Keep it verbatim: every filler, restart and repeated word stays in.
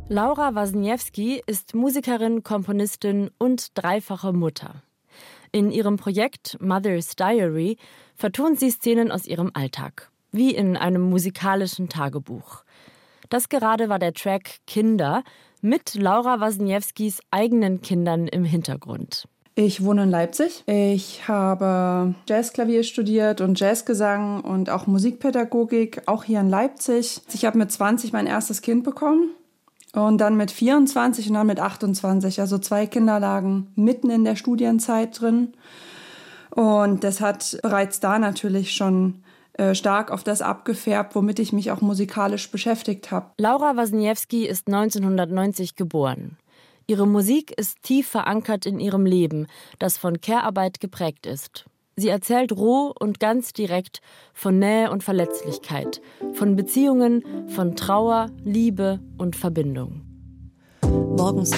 Laura Wasniewski ist Musikerin, Komponistin und dreifache Mutter. In ihrem Projekt Mother's Diary vertont sie Szenen aus ihrem Alltag, wie in einem musikalischen Tagebuch. Das gerade war der Track Kinder mit Laura Wasniewskis eigenen Kindern im Hintergrund. Ich wohne in Leipzig. Ich habe Jazzklavier studiert und Jazzgesang und auch Musikpädagogik, auch hier in Leipzig. Ich habe mit zwanzig mein erstes Kind bekommen und dann mit vierundzwanzig und dann mit achtundzwanzig. Also zwei Kinder lagen mitten in der Studienzeit drin. Und das hat bereits da natürlich schon äh, stark auf das abgefärbt, womit ich mich auch musikalisch beschäftigt habe. Laura Wasniewski ist neunzehnhundertneunzig geboren. Ihre Musik ist tief verankert in ihrem Leben, das von Care-Arbeit geprägt ist. Sie erzählt roh und ganz direkt von Nähe und Verletzlichkeit, von Beziehungen, von Trauer, Liebe und Verbindung. Morgens